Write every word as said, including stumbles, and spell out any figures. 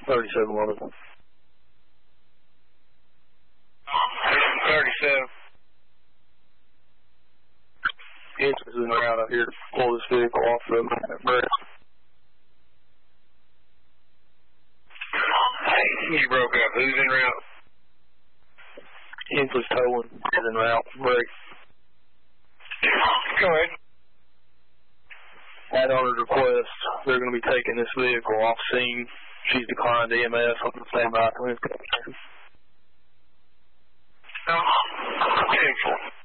thirty-seven eleven. thirty-seven. Engines in route out here to pull this vehicle off the bridge. You broke up. Who's en route? Inslee's towing is en route. Break. Go ahead. At owner's request, they're going to be taking this vehicle off scene. She's declined E M S on the standby. Oh, excellent.